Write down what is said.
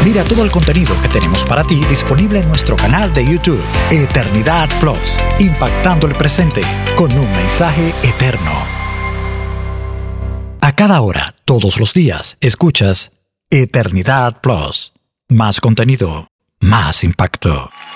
Mira todo el contenido que tenemos para ti disponible en nuestro canal de YouTube, Eternidad Plus, impactando el presente con un mensaje eterno. A cada hora, todos los días, escuchas Eternidad Plus. Más contenido, más impacto.